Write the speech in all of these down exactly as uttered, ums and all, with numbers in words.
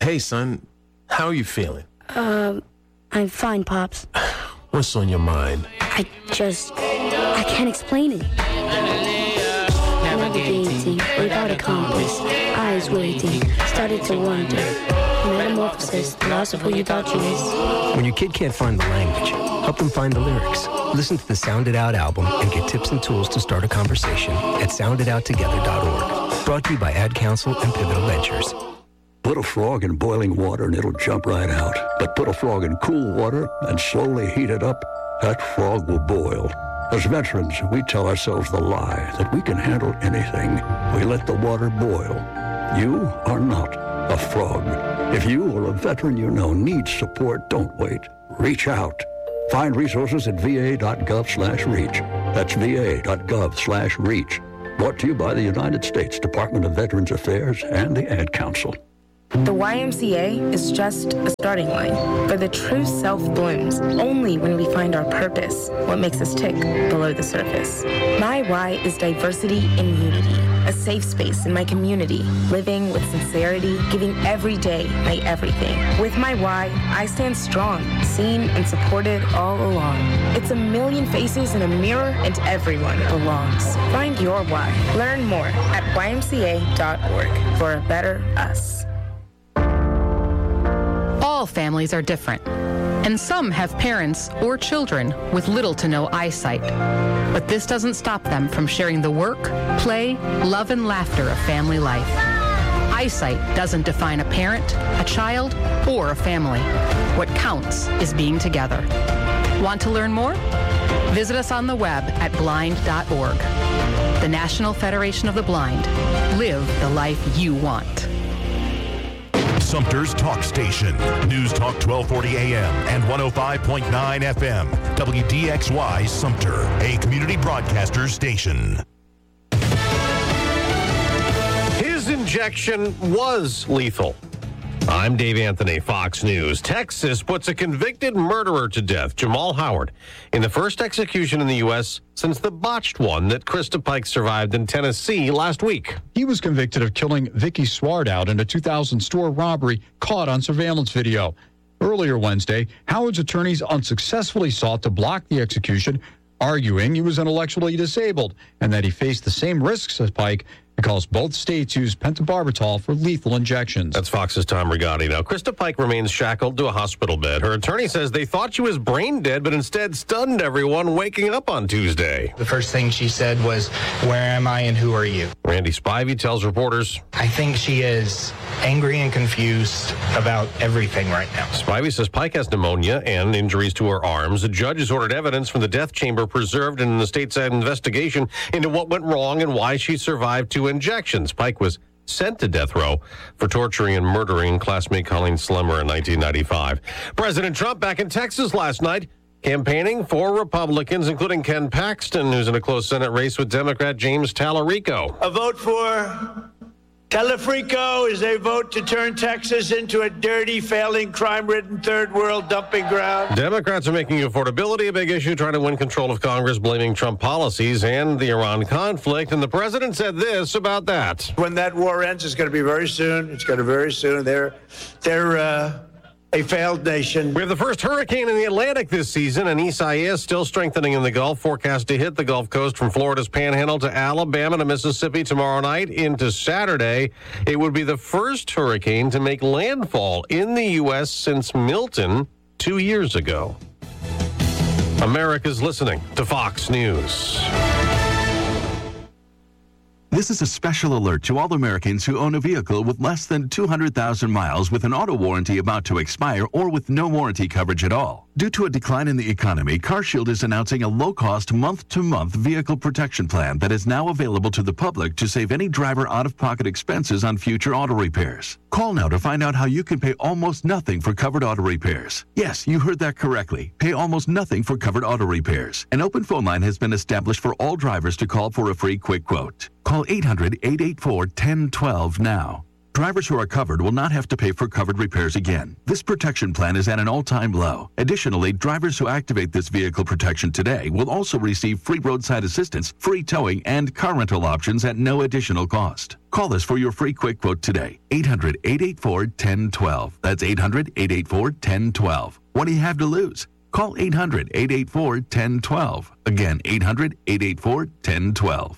Hey, son, how are you feeling? Um, I'm fine, Pops. What's on your mind? I just, I can't explain it. Navigating without a compass, eyes waiting, started to wonder. Metamorphosis, the loss of who you thought you was. When your kid can't find the language, help them find the lyrics. Listen to the Sound It Out album and get tips and tools to start a conversation at sound it out together dot org. Brought to you by Ad Council and Pivotal Ventures. Put a frog in boiling water and it'll jump right out. But put a frog in cool water and slowly heat it up, that frog will boil. As veterans, we tell ourselves the lie that we can handle anything. We let the water boil. You are not a frog. If you or a veteran you know needs support, don't wait. Reach out. Find resources at va.gov slash reach. That's va.gov slash reach. Brought to you by the United States Department of Veterans Affairs and the Ad Council. The Y M C A is just a starting line, for the true self blooms only when we find our purpose, what makes us tick below the surface. My Y is diversity and unity, a safe space in my community, living with sincerity, giving every day my everything. With my Y, I stand strong, seen and supported all along. It's a million faces in a mirror and everyone belongs. Find your Y. Learn more at y m c a dot org for a better us. All families are different, and some have parents or children with little to no eyesight. But this doesn't stop them from sharing the work, play, love, and laughter of family life. Eyesight doesn't define a parent, a child, or a family. What counts is being together. Want to learn more? Visit us on the web at blind dot org. The National Federation of the Blind. Live the life you want. Sumter's Talk Station. News Talk twelve forty A M and one oh five point nine F M. W D X Y Sumter, a community broadcaster station. His injection was lethal. I'm Dave Anthony, Fox News. Texas puts a convicted murderer to death, Jamal Howard, in the first execution in the U S since the botched one that Krista Pike survived in Tennessee last week. He was convicted of killing Vicky Swartout in a two thousand store robbery caught on surveillance video. Earlier Wednesday, Howard's attorneys unsuccessfully sought to block the execution, arguing he was intellectually disabled and that he faced the same risks as Pike because both states use pentobarbital for lethal injections. That's Fox's Tom Rigotti. Now, Krista Pike remains shackled to a hospital bed. Her attorney says they thought she was brain dead, but instead stunned everyone waking up on Tuesday. The first thing she said was, "Where am I and who are you?" Randy Spivey tells reporters, "I think she is angry and confused about everything right now." Spivey says Pike has pneumonia and injuries to her arms. The judge has ordered evidence from the death chamber preserved in the state's investigation into what went wrong and why she survived two injections. Pike was sent to death row for torturing and murdering classmate Colleen Slemmer in nineteen ninety-five. President Trump back in Texas last night, campaigning for Republicans, including Ken Paxton, who's in a close Senate race with Democrat James Tallarico. A vote for Tallarico is a vote to turn Texas into a dirty, failing, crime-ridden third world dumping ground. Democrats are making affordability a big issue, trying to win control of Congress, blaming Trump policies and the Iran conflict. And the president said this about that. When that war ends, it's going to be very soon. It's going to be very soon. They're, they're, uh, a failed nation. We have the first hurricane in the Atlantic this season, and Isaias still strengthening in the Gulf, forecast to hit the Gulf Coast from Florida's Panhandle to Alabama to Mississippi tomorrow night into Saturday. It would be the first hurricane to make landfall in the U S since Milton two years ago. America's listening to Fox News. This is a special alert to all Americans who own a vehicle with less than two hundred thousand miles with an auto warranty about to expire or with no warranty coverage at all. Due to a decline in the economy, CarShield is announcing a low-cost month-to-month vehicle protection plan that is now available to the public to save any driver out-of-pocket expenses on future auto repairs. Call now to find out how you can pay almost nothing for covered auto repairs. Yes, you heard that correctly. Pay almost nothing for covered auto repairs. An open phone line has been established for all drivers to call for a free quick quote. Call eight hundred, eight eight four, one oh one two now. drivers who are covered will not have to pay for covered repairs again. This protection plan is at an all-time low. Additionally, drivers who activate this vehicle protection today will also receive free roadside assistance, free towing, and car rental options at no additional cost. Call us for your free quick quote today. eight hundred, eight eight four, one zero one two. That's eight hundred, eight eight four, one zero one two. What do you have to lose? Call eight hundred, eight eight four, one zero one two. Again, eight hundred, eight eight four, one zero one two.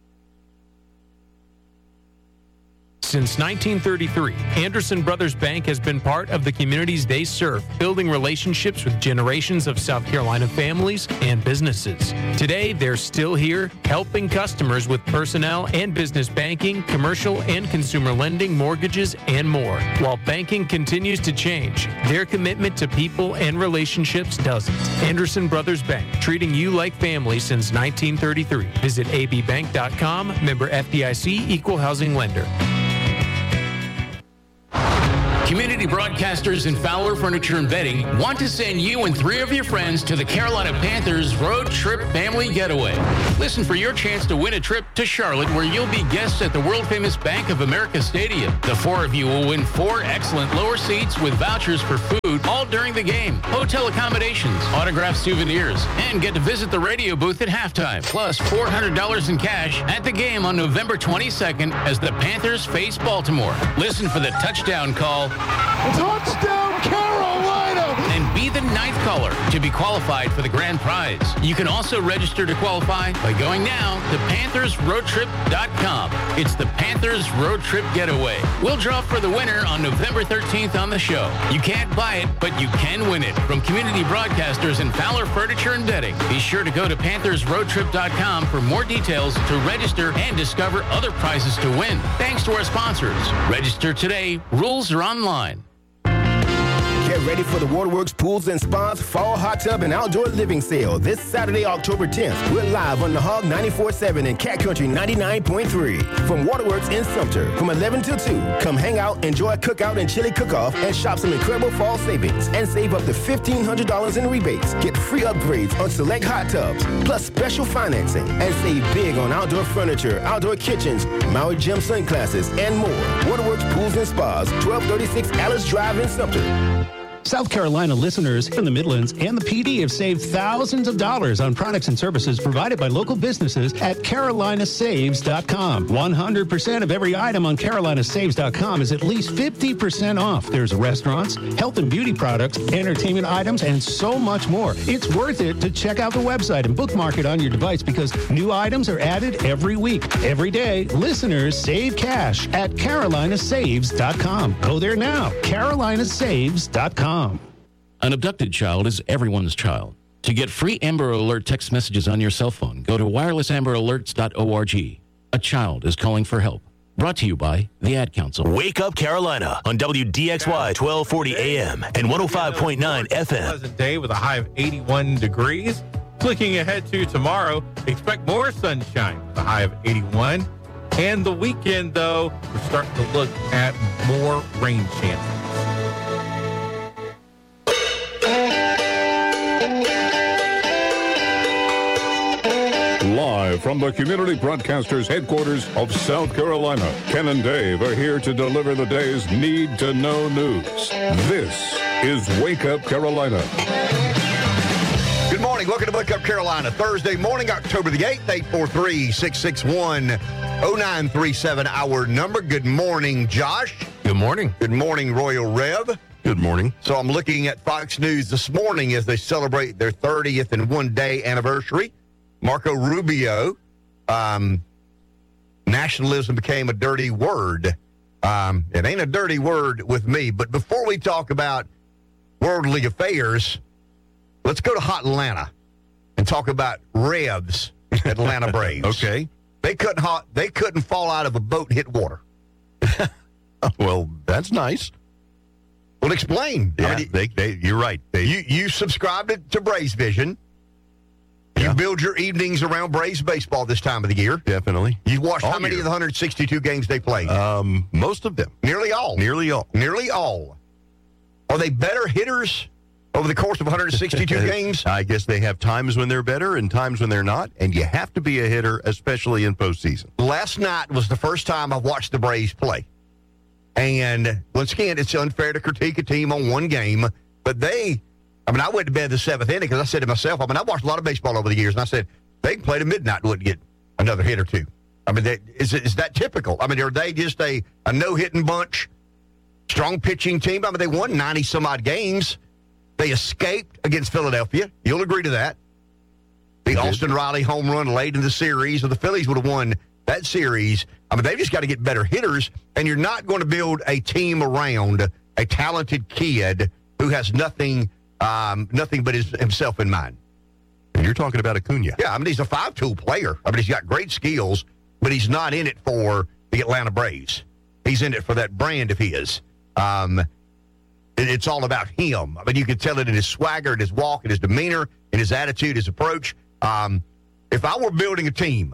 Since nineteen thirty-three, Anderson Brothers Bank has been part of the communities they serve, building relationships with generations of South Carolina families and businesses. Today, they're still here, helping customers with personnel and business banking, commercial and consumer lending, mortgages, and more. While banking continues to change, their commitment to people and relationships doesn't. Anderson Brothers Bank, treating you like family since nineteen thirty-three. Visit a b bank dot com, member F D I C, equal housing lender. Community broadcasters and Fowler Furniture and Bedding want to send you and three of your friends to the Carolina Panthers Road Trip Family Getaway. Listen for your chance to win a trip to Charlotte, where you'll be guests at the world-famous Bank of America Stadium. The four of you will win four excellent lower seats with vouchers for food all during the game, hotel accommodations, autographed souvenirs, and get to visit the radio booth at halftime, plus four hundred dollars in cash at the game on November twenty-second as the Panthers face Baltimore. Listen for the touchdown call. Touchdown, Carolina! And be the ninth caller to be qualified for the grand prize. You can also register to qualify by going now to panthers road trip dot com. It's the Panthers Road Trip Getaway. We'll draw for the winner on November thirteenth on the show. You can't buy it, but you can win it. From community broadcasters and Fowler Furniture and Bedding. Be sure to go to panthers road trip dot com for more details to register and discover other prizes to win. Thanks to our sponsors. Register today. Rules are online. Get ready for the Waterworks Pools and Spas Fall Hot Tub and Outdoor Living Sale this Saturday, October tenth. We're live on the Hog ninety-four point seven and Cat Country ninety-nine point three. From Waterworks in Sumter, from eleven till two. Come hang out, enjoy a cookout and chili cook-off, and shop some incredible fall savings. And save up to fifteen hundred dollars in rebates. Get free upgrades on select hot tubs, plus special financing. And save big on outdoor furniture, outdoor kitchens, Maui Gym sunglasses, and more. Waterworks Pools and Spas, twelve thirty-six Alice Drive in Sumter. South Carolina listeners in the Midlands and the P D have saved thousands of dollars on products and services provided by local businesses at carolina saves dot com. one hundred percent of every item on carolina saves dot com is at least fifty percent off. There's restaurants, health and beauty products, entertainment items, and so much more. It's worth it to check out the website and bookmark it on your device because new items are added every week. Every day, listeners save cash at carolina saves dot com. Go there now, carolina saves dot com. An abducted child is everyone's child. To get free Amber Alert text messages on your cell phone, go to wireless amber alerts dot org. A child is calling for help. Brought to you by the Ad Council. Wake Up Carolina on W D X Y twelve forty A M and one oh five point nine F M. Pleasant day with a high of eighty-one degrees. Looking ahead to tomorrow, expect more sunshine with a high of eighty-one. And the weekend, though, we're starting to look at more rain chances. Live from the Community Broadcasters headquarters of South Carolina, Ken and Dave are here to deliver the day's need-to-know news. This is Wake Up Carolina. Good morning. Welcome to Wake Up Carolina. Thursday morning, October the eighth, eight four three, six six one, oh nine three seven, our number. Good morning, Josh. Good morning. Good morning, Royal Rev. Good morning. So I'm looking at Fox News this morning as they celebrate their thirtieth and one-day anniversary. Marco Rubio, um, nationalism became a dirty word. Um, it ain't a dirty word with me. But before we talk about worldly affairs, let's go to hot Atlanta and talk about Revs, Atlanta Braves. Okay. They couldn't hot, they couldn't fall out of a boat and hit water. Well, that's nice. Well, explain. Yeah, I mean, they, they, you're right. They, you you subscribed it to Braves Vision. You build your evenings around Braves baseball this time of the year. Definitely. You've watched all how many year. of the one hundred sixty-two games they played? Um, most of them. Nearly all. Nearly all. Nearly all. Are they better hitters over the course of one hundred sixty-two games? I guess they have times when they're better and times when they're not, and you have to be a hitter, especially in postseason. Last night was the first time I've watched the Braves play. And once again, it's unfair to critique a team on one game. But they, I mean, I went to bed the seventh inning because I said to myself, I mean, I've watched a lot of baseball over the years, and I said, they can play to midnight and wouldn't get another hit or two. I mean, they, is, is that typical? I mean, are they just a, a no-hitting bunch, strong pitching team? I mean, they won ninety-some-odd games. They escaped against Philadelphia. You'll agree to that. The Austin Riley home run late in the series, or the Phillies would have won that series. I mean, they've just got to get better hitters, and you're not going to build a team around a talented kid who has nothing um, nothing but his, himself in mind. And you're talking about Acuna. Yeah, I mean, he's a five-tool player. I mean, he's got great skills, but he's not in it for the Atlanta Braves. He's in it for that brand of his. Um, it, it's all about him. I mean, you can tell it in his swagger, in his walk, in his demeanor, in his attitude, his approach. Um, if I were building a team,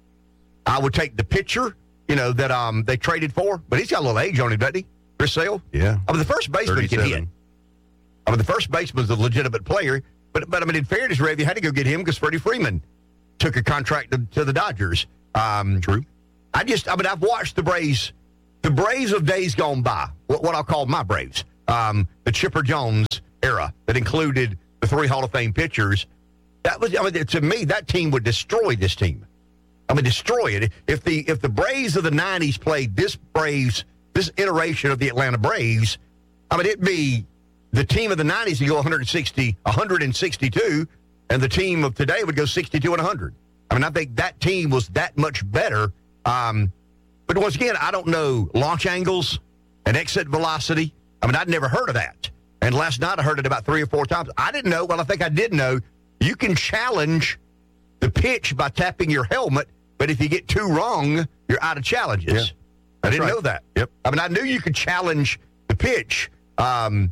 I would take the pitcher, you know, that um, they traded for, but he's got a little age on him, doesn't he? Chris Sale? Yeah. I mean, the first baseman can hit. I mean, the first baseman's a legitimate player, but, but I mean, in fairness, Rev, you had to go get him because Freddie Freeman took a contract to, to the Dodgers. Um, True. I just, I mean, I've watched the Braves, the Braves of days gone by, what, what I'll call my Braves, um, the Chipper Jones era that included the three Hall of Fame pitchers. That was, I mean, to me, that team would destroy this team. I mean, destroy it. If the if the Braves of the nineties played this Braves, this iteration of the Atlanta Braves, I mean, it'd be the team of the nineties would go one sixty, one sixty-two, and the team of today would go sixty-two and one hundred. I mean, I think that team was that much better. Um, but once again, I don't know launch angles and exit velocity. I mean, I'd never heard of that. And last night I heard it about three or four times. I didn't know. Well, I think I did know. You can challenge the pitch by tapping your helmet, but if you get two wrong, you're out of challenges. Yeah, I didn't right. know that. Yep. I mean, I knew you could challenge the pitch. Um,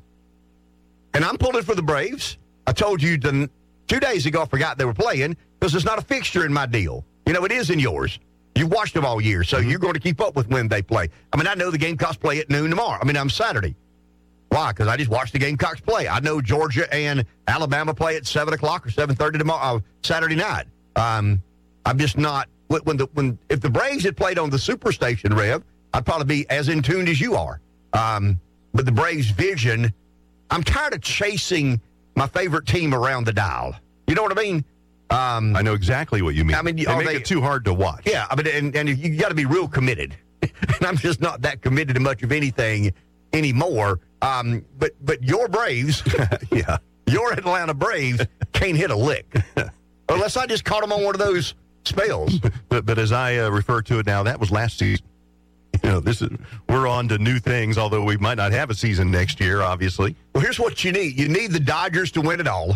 and I'm pulling for the Braves. I told you the, two days ago I forgot they were playing because it's not a fixture in my deal. You know, it is in yours. You've watched them all year, so mm-hmm. you're going to keep up with when they play. I mean, I know the Gamecocks play at noon tomorrow. I mean, I'm Saturday. Why? Because I just watched the Gamecocks play. I know Georgia and Alabama play at seven o'clock or seven thirty tomorrow, uh, Saturday night. Um, I'm just not when the when if the Braves had played on the Superstation, Rev, I'd probably be as in tune as you are. Um, but the Braves' vision, I'm tired of chasing my favorite team around the dial. You know what I mean? Um, I know exactly what you mean. I mean, they make they, it too hard to watch. Yeah, I mean, and, and you got to be real committed. And I'm just not that committed to much of anything anymore. Um, but but your Braves, yeah, your Atlanta Braves can't hit a lick unless I just caught them on one of those spells. But but as I uh, refer to it now, that was last season. You know, this is we're on to new things. Although we might not have a season next year, obviously. Well, here's what you need: you need the Dodgers to win it all,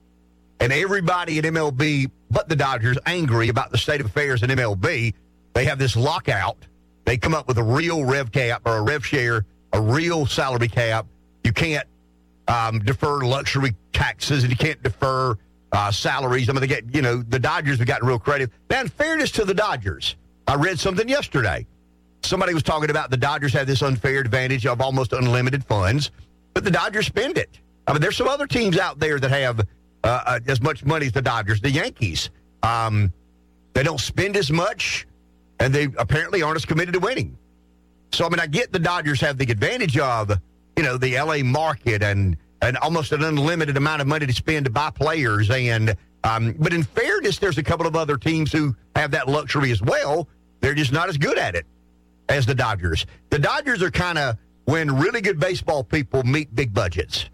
and everybody in M L B, but the Dodgers, angry about the state of affairs in M L B. They have this lockout. They come up with a real rev cap or a rev share. A real salary cap. You can't um, defer luxury taxes, and you can't defer uh, salaries. I mean, they get, you know, the Dodgers have gotten real creative. Now, in fairness to the Dodgers, I read something yesterday. Somebody was talking about the Dodgers have this unfair advantage of almost unlimited funds, but the Dodgers spend it. I mean, there's some other teams out there that have uh, uh, as much money as the Dodgers. The Yankees, um, they don't spend as much, and they apparently aren't as committed to winning. So, I mean, I get the Dodgers have the advantage of, you know, the L A market and, and almost an unlimited amount of money to spend to buy players. And um, but in fairness, there's a couple of other teams who have that luxury as well. They're just not as good at it as the Dodgers. The Dodgers are kind of when really good baseball people meet big budgets.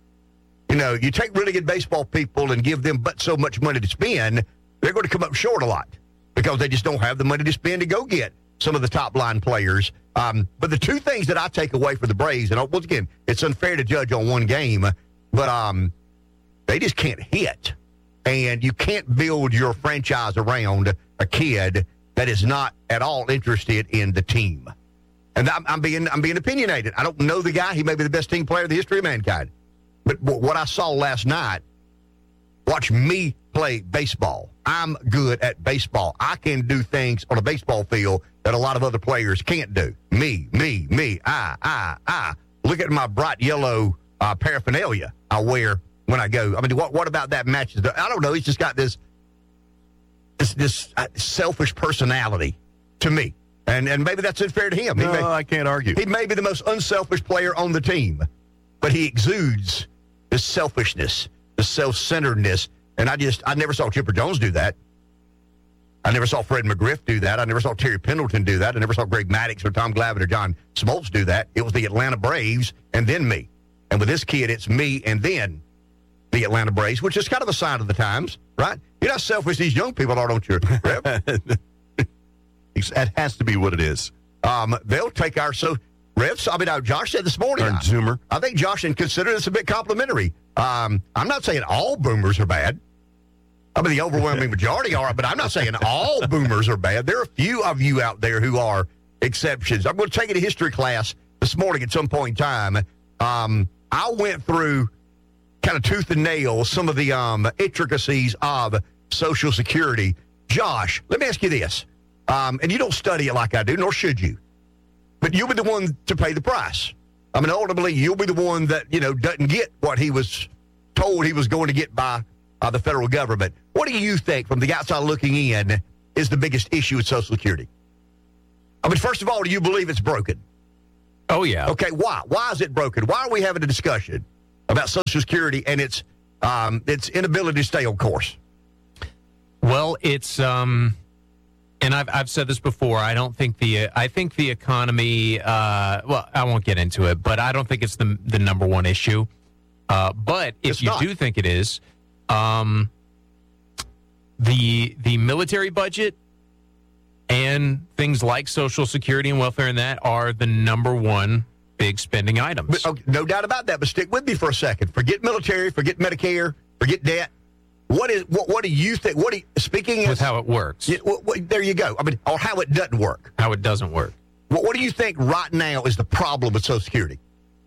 You know, you take really good baseball people and give them but so much money to spend, they're going to come up short a lot because they just don't have the money to spend to go get some of the top-line players. Um, but the two things that I take away for the Braves, and once again, it's unfair to judge on one game, but um, they just can't hit. And you can't build your franchise around a kid that is not at all interested in the team. And I'm, I'm being I'm being opinionated. I don't know the guy. He may be the best team player in the history of mankind. But what I saw last night, watch me play baseball. I'm good at baseball. I can do things on a baseball field that a lot of other players can't do. Me, me, me, I, I, I. Look at my bright yellow uh, paraphernalia I wear when I go. I mean, what what about that matches? I don't know. He's just got this this, this uh, selfish personality to me. And and maybe that's unfair to him. He No, may, I can't argue. He may be the most unselfish player on the team, but he exudes this selfishness, this self-centeredness. And I just, I never saw Chipper Jones do that. I never saw Fred McGriff do that. I never saw Terry Pendleton do that. I never saw Greg Maddux or Tom Glavine or John Smoltz do that. It was the Atlanta Braves and then me. And with this kid, it's me and then the Atlanta Braves, which is kind of a sign of the times, right? You know how selfish these young people are, don't you, Rev? That has to be what it is. Um, they'll take our so Rev. I mean, uh, Josh said this morning. Or I, Zoomer. I think Josh can consider this a bit complimentary. Um, I'm not saying all boomers are bad. I mean, the overwhelming majority are, but I'm not saying all boomers are bad. There are a few of you out there who are exceptions. I'm going to take it a history class this morning at some point in time. Um, I went through kind of tooth and nail some of the um, intricacies of Social Security. Josh, let me ask you this. Um, and you don't study it like I do, nor should you. But you'll be the one to pay the price. I mean, ultimately, you'll be the one that, you know, doesn't get what he was told he was going to get by uh, the federal government. What do you think, from the outside looking in, is the biggest issue with Social Security? I mean, first of all, do you believe it's broken? Oh, yeah. Okay, why? Why is it broken? Why are we having a discussion about Social Security and its um, its inability to stay on course? Well, it's um, and I've I've said this before. I don't think the I think the economy. Uh, well, I won't get into it, but I don't think it's the the number one issue. Uh, but if It's you not. do think it is, um, the the military budget and things like Social Security and welfare and that are the number one big spending items. But, okay, no doubt about that, but stick with me for a second. Forget military, forget Medicare, forget debt. What is what? What do you think? What do you, speaking With as, how it works, yeah, what, what, there you go. I mean, or how it doesn't work. how it doesn't work. What, what do you think right now is the problem with Social Security?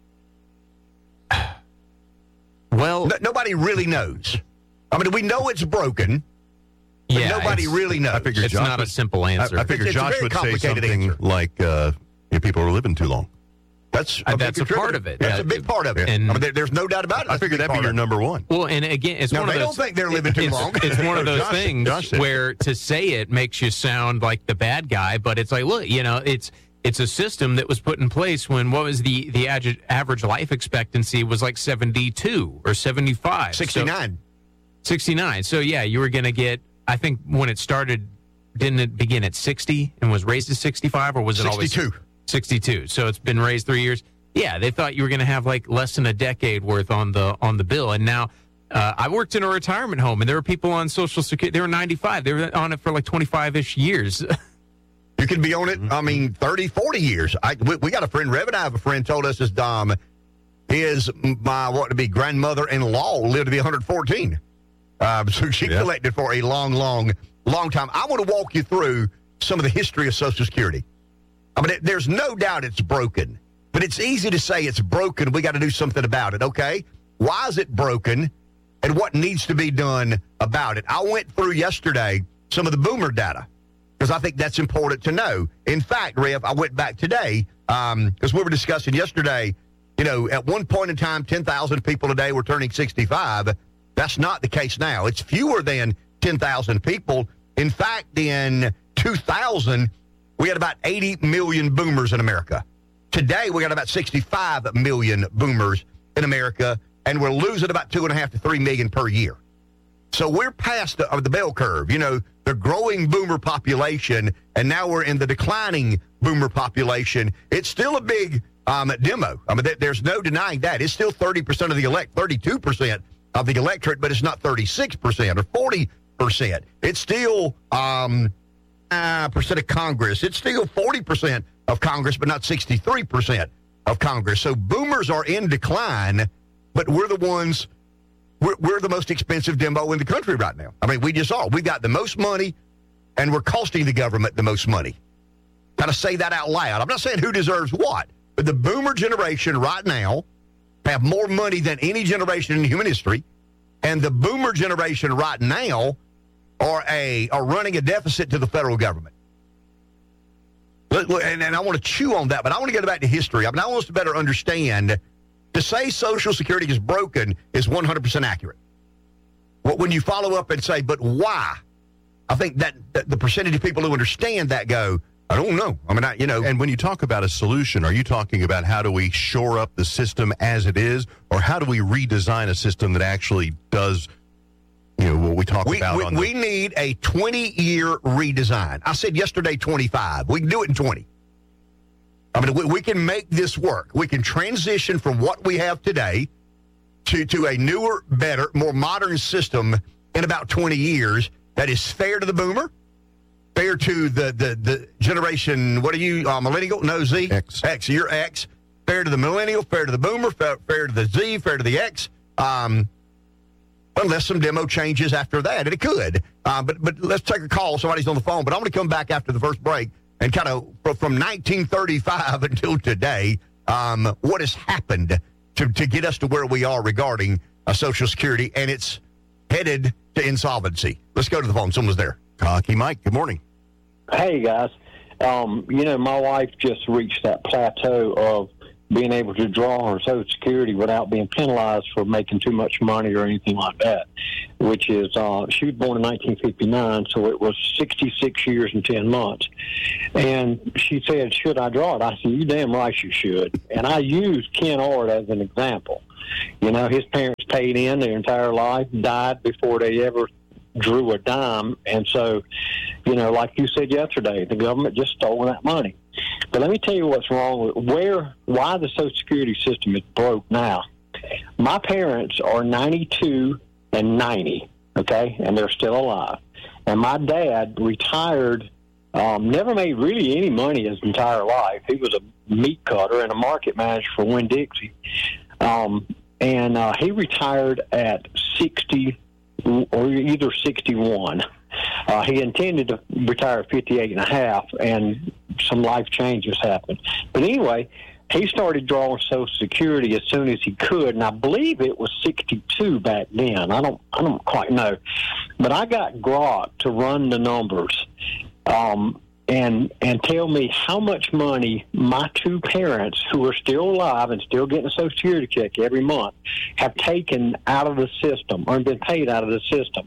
Well, No, nobody really knows. I mean, we know it's broken, but yeah, nobody it's- really knows. I figured It's Josh not a would- simple I, answer. I figured It's a Josh very would say complicated something answer. like, uh, you know, people are living too long. That's Uh, a big that's a part contributor. of it. That's Yeah. a big part of it. And- I mean, there, there's no doubt about it. I That's a figured big that'd be part your of it. number one. Well, and again, it's No, one they of those. don't think they're living too it's, long. It's one of those Josh- things Josh said. where to say it makes you sound like the bad guy, but it's like, look, you know, it's it's a system that was put in place when what was the the ag- average life expectancy was like seventy-two or seventy-five, sixty-nine. So, sixty-nine. So yeah, you were going to get. I think when it started, didn't it begin at sixty and was raised to sixty-five, or was it always sixty-two. sixty-two? So it's been raised three years. Yeah, they thought you were going to have like less than a decade worth on the on the bill, and now uh, I worked in a retirement home, and there were people on Social Security. They were ninety-five. They were on it for like twenty-five-ish years. You can be on it, I mean, thirty, forty years. I, we, we got a friend, Rev and I have a friend told us his um, his, my, what to be, grandmother-in-law lived to be one hundred fourteen. Um, so she Yeah. collected for a long, long, long time. I want to walk you through some of the history of Social Security. I mean, there's no doubt it's broken, but it's easy to say it's broken. We got to do something about it, okay? Why is it broken, and what needs to be done about it? I went through yesterday some of the boomer data, because I think that's important to know. In fact, Rev, I went back today, because we were discussing yesterday, you know, at one point in time, ten thousand people a day were turning sixty-five. That's not the case now. It's fewer than ten thousand people. In fact, in two thousand, we had about eighty million boomers in America. Today, we got about sixty-five million boomers in America, and we're losing about two and a half to three million per year. So we're past the, uh, the bell curve, you know, the growing boomer population, and now we're in the declining boomer population. It's still a big um, demo. I mean, th- there's no denying that. It's still thirty percent of the elect, thirty-two percent of the electorate, but it's not thirty-six percent or forty percent. It's still um, uh, percent of Congress. It's still forty percent of Congress, but not sixty-three percent of Congress. So boomers are in decline, but we're the ones... We're, we're the most expensive demo in the country right now. I mean, we just are. We've got the most money, and we're costing the government the most money. Got to say that out loud. I'm not saying who deserves what, but the boomer generation right now have more money than any generation in human history, and the boomer generation right now are a are running a deficit to the federal government. Look, look, and, and I want to chew on that, but I want to get back to history. I mean, I want us to better understand. To say Social Security is broken is one hundred percent accurate. Well, when you follow up and say, but why? I think that, that the percentage of people who understand that go, I don't know. I mean, I, you know, and when you talk about a solution, are you talking about how do we shore up the system as it is, or how do we redesign a system that actually does, you know, what we talk we, about? We, on the- we need a twenty-year redesign. I said yesterday twenty-five. We can do it in twenty. I mean, we, we can make this work. We can transition from what we have today to, to a newer, better, more modern system in about twenty years that is fair to the boomer, fair to the, the, the generation, what are you, uh, millennial? No, Z? X. X, you're X. Fair to the millennial, fair to the boomer, fair, fair to the Z, fair to the X. Um, unless some demo changes after that, and it could. Uh, but but let's take a call. Somebody's on the phone. But I'm going to come back after the first break and kind of, from nineteen thirty-five until today, um, what has happened to, to get us to where we are regarding uh, Social Security, and it's headed to insolvency. Let's go to the phone. Someone's there. Cocky Mike, good morning. Hey, guys. Um, you know, my wife just reached that plateau of being able to draw her Social Security without being penalized for making too much money or anything like that, which is, uh, she was born in nineteen fifty-nine, so it was sixty-six years and ten months. And she said, should I draw it? I said, you damn right you should. And I used Ken Ord as an example. You know, his parents paid in their entire life, died before they ever drew a dime, and so, you know, like you said yesterday, the government just stole that money. But let me tell you what's wrong with where, why the Social Security system is broke now. My parents are ninety-two and ninety, okay, and they're still alive. And my dad retired, um, never made really any money his entire life. He was a meat cutter and a market manager for Winn-Dixie. Um, and uh, he retired at sixty or either sixty-one. Uh, he intended to retire at fifty-eight and a half, and some life changes happened. But anyway, he started drawing Social Security as soon as he could, and I believe it was sixty-two back then. I don't, I don't quite know, but I got Grok to run the numbers, um, and and tell me how much money my two parents, who are still alive and still getting a Social Security check every month, have taken out of the system or been paid out of the system.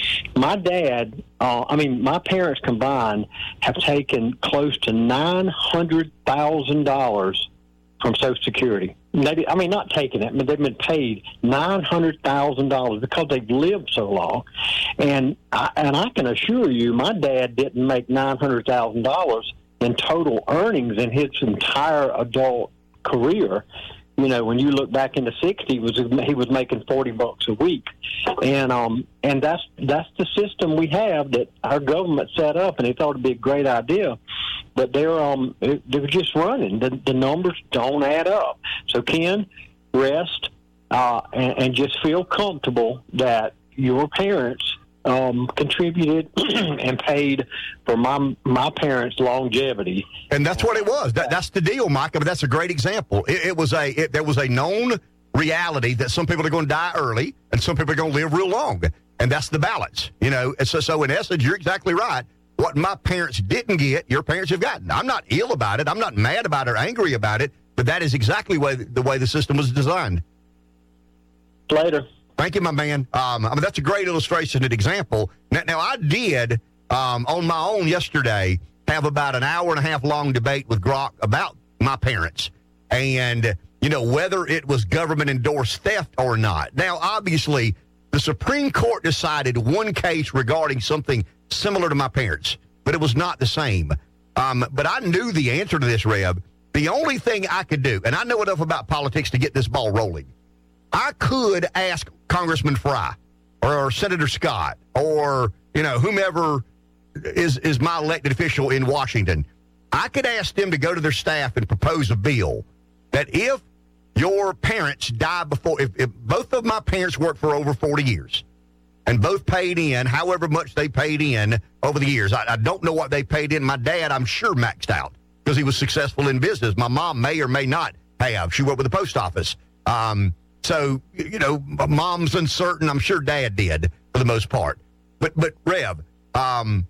My dad, uh, I mean, my parents combined have taken close to nine hundred thousand dollars from Social Security. Maybe, I mean, not taking it, but they've been paid nine hundred thousand dollars because they've lived so long. And I, and I can assure you, my dad didn't make nine hundred thousand dollars in total earnings in his entire adult career. You know, when you look back in the sixties, he was he was making forty bucks a week, and um and that's that's the system we have that our government set up, and they thought it'd be a great idea, but they're um they're just running. The, the numbers don't add up. So Ken, rest uh, and, and just feel comfortable that your parents um, contributed and paid for my my parents' longevity. And that's what it was. That, that's the deal, Mike. I mean, that's a great example. It, it was a it, there was a known reality that some people are going to die early and some people are going to live real long, and that's the balance. You know, and so so in essence, you're exactly right. What my parents didn't get, your parents have gotten. I'm not ill about it. I'm not mad about it or angry about it. But that is exactly way, the way the system was designed. Later. Thank you, my man. Um, I mean, that's a great illustration and example. Now, now I did, um, on my own yesterday, have about an hour and a half long debate with Grok about my parents and, you know, whether it was government-endorsed theft or not. Now, obviously, the Supreme Court decided one case regarding something similar to my parents, but it was not the same. Um, but I knew the answer to this, Reb. The only thing I could do, and I know enough about politics to get this ball rolling, I could ask Congressman Fry or Senator Scott or, you know, whomever is, is my elected official in Washington. I could ask them to go to their staff and propose a bill that if your parents die before, if, if both of my parents worked for over forty years and both paid in, however much they paid in over the years. I, I don't know what they paid in. My dad, I'm sure, maxed out because he was successful in business. My mom may or may not have. She worked with the post office. Um, so, you know, mom's uncertain. I'm sure dad did for the most part. But, but Rev, um,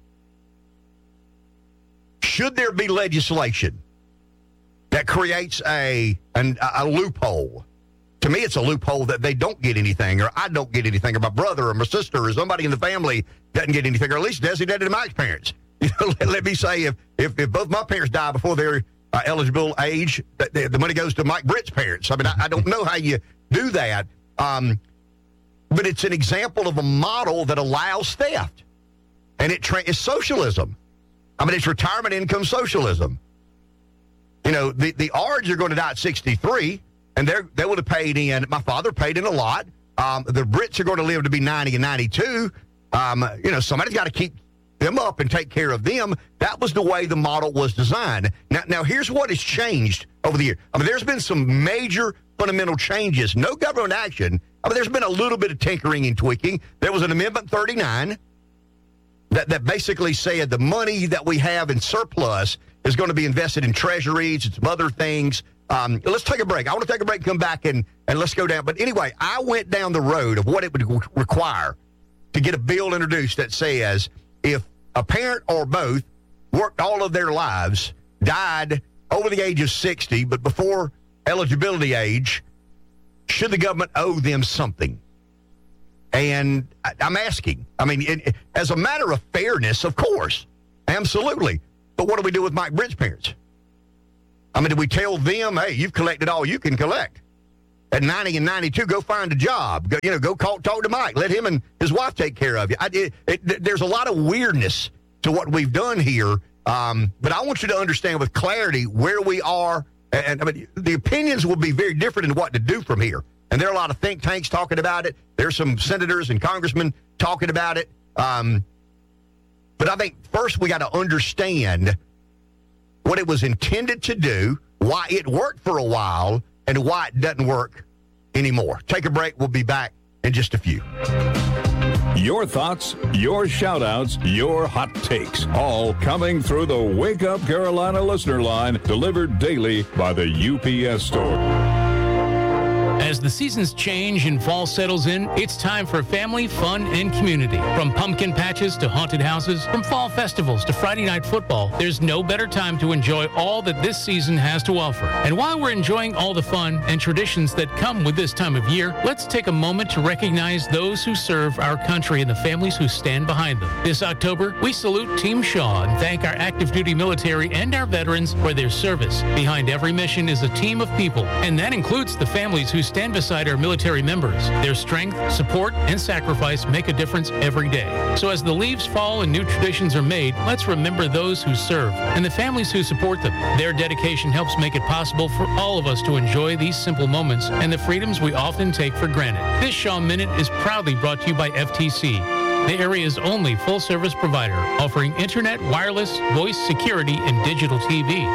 should there be legislation that creates a, an, a loophole? To me, it's a loophole that they don't get anything, or I don't get anything, or my brother or my sister or somebody in the family doesn't get anything, or at least designated to my parents. You know, let, let me say, if, if if both my parents die before their uh, eligible age, the, the money goes to Mike Britt's parents. I mean, I, I don't know how you do that, um, but it's an example of a model that allows theft, and it tra- is socialism. I mean, it's retirement income socialism. You know, the the Ards are going to die at sixty-three, and they're they would have paid in. My father paid in a lot. Um, the Brits are going to live to be ninety and ninety-two. Um, you know, somebody's got to keep them up and take care of them. That was the way the model was designed. Now, now here's what has changed over the years. I mean, there's been some major fundamental changes. No government action. I mean, there's been a little bit of tinkering and tweaking. There was an Amendment thirty-nine that, that basically said the money that we have in surplus is going to be invested in treasuries and some other things. Um, let's take a break. I want to take a break and come back and, and let's go down. But anyway, I went down the road of what it would require to get a bill introduced that says if a parent or both worked all of their lives, died over the age of sixty, but before eligibility age, should the government owe them something? And I, I'm asking. I mean, it, as a matter of fairness, of course, absolutely. But what do we do with Mike Britt's parents? I mean, do we tell them, hey, you've collected all you can collect? At ninety and ninety-two, go find a job. Go, you know, go call, talk to Mike. Let him and his wife take care of you. I, it, it, there's a lot of weirdness to what we've done here. Um, but I want you to understand with clarity where we are. And, and I mean, the opinions will be very different in what to do from here. And there are a lot of think tanks talking about it. There's some senators and congressmen talking about it. Um, but I think first we got to understand what it was intended to do, why it worked for a while, and why it doesn't work anymore. Take a break. We'll be back in just a few. Your thoughts, your shout-outs, your hot takes, all coming through the Wake Up Carolina listener line, delivered daily by the U P S store. As the seasons change and fall settles in, it's time for family, fun, and community. From pumpkin patches to haunted houses, from fall festivals to Friday night football, there's no better time to enjoy all that this season has to offer. And while we're enjoying all the fun and traditions that come with this time of year, let's take a moment to recognize those who serve our country and the families who stand behind them. This October, we salute Team Shaw and thank our active duty military and our veterans for their service. Behind every mission is a team of people, and that includes the families who stand beside our military members. Their strength, support, and sacrifice make a difference every day. So as the leaves fall and new traditions are made, let's remember those who serve and the families who support them. Their dedication helps make it possible for all of us to enjoy these simple moments and the freedoms we often take for granted. This Shaw Minute is proudly brought to you by F T C, the area's only full-service provider, offering internet, wireless, voice, security, and digital T V.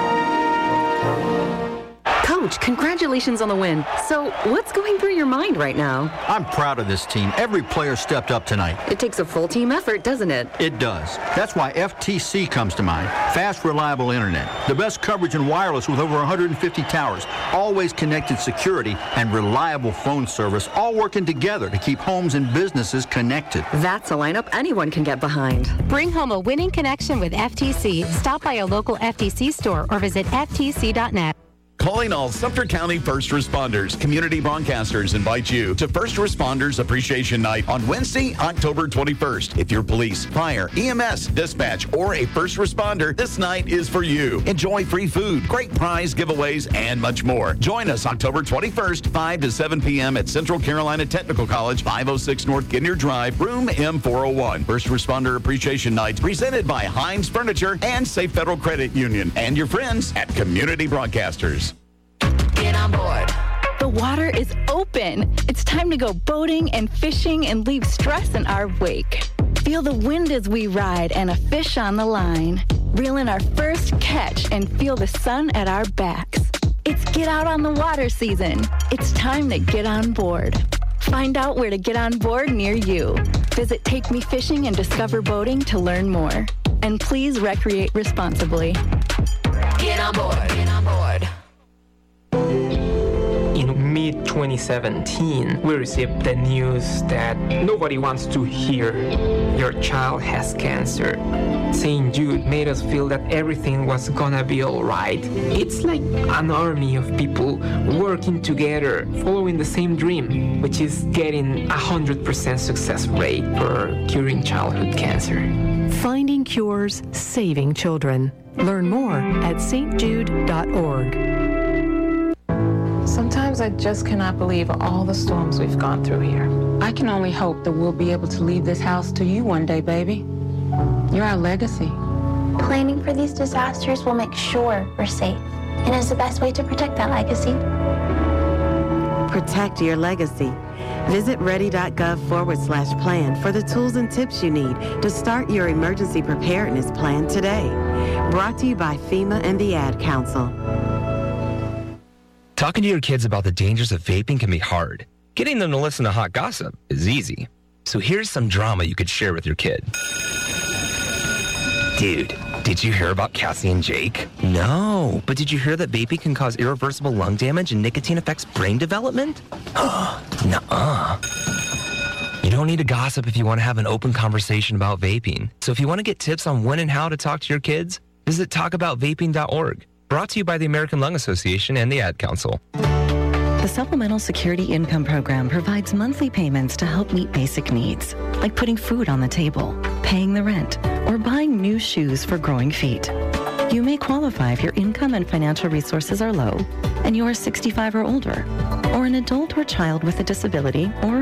Coach, congratulations on the win. So, what's going through your mind right now? I'm proud of this team. Every player stepped up tonight. It takes a full team effort, doesn't it? It does. That's why F T C comes to mind. Fast, reliable internet. The best coverage in wireless with over one hundred fifty towers. Always connected security and reliable phone service, all working together to keep homes and businesses connected. That's a lineup anyone can get behind. Bring home a winning connection with F T C. Stop by a local F T C store or visit F T C dot net. Calling all Sumter County first responders. Community Broadcasters invite you to First Responders Appreciation Night on Wednesday, October twenty-first. If you're police, fire, E M S, dispatch, or a first responder, this night is for you. Enjoy free food, great prize giveaways, and much more. Join us October twenty-first, five to seven p.m. at Central Carolina Technical College, five oh six North Ginyard Drive, room M four oh one. First Responder Appreciation Night presented by Hines Furniture and Safe Federal Credit Union and your friends at Community Broadcasters. Get on board. The water is open. It's time to go boating and fishing and leave stress in our wake. Feel the wind as we ride and a fish on the line. Reel in our first catch and feel the sun at our backs. It's get out on the water season. It's time to get on board. Find out where to get on board near you. Visit Take Me Fishing and Discover Boating to learn more. And please recreate responsibly. Get on board. Get on board. In mid twenty seventeen, we received the news that nobody wants to hear your child has cancer. Saint Jude made us feel that everything was gonna be alright. It's like an army of people working together, following the same dream, which is getting a one hundred percent success rate for curing childhood cancer. Finding cures, saving children. Learn more at s t jude dot org. Sometimes I just cannot believe all the storms we've gone through here. I can only hope that we'll be able to leave this house to you one day, baby. You're our legacy. Planning for these disasters will make sure we're safe, and is the best way to protect that legacy. Protect your legacy. Visit ready.gov forward slash plan for the tools and tips you need to start your emergency preparedness plan today. Brought to you by FEMA and the Ad Council. Talking to your kids about the dangers of vaping can be hard. Getting them to listen to hot gossip is easy. So here's some drama you could share with your kid. Dude, did you hear about Cassie and Jake? No, but did you hear that vaping can cause irreversible lung damage and nicotine affects brain development? Nuh-uh. You don't need to gossip if you want to have an open conversation about vaping. So if you want to get tips on when and how to talk to your kids, visit talk about vaping dot org. Brought to you by the American Lung Association and the Ad Council. The Supplemental Security Income Program provides monthly payments to help meet basic needs, like putting food on the table, paying the rent, or buying new shoes for growing feet. You may qualify if your income and financial resources are low, and you are sixty-five or older, or an adult or child with a disability, or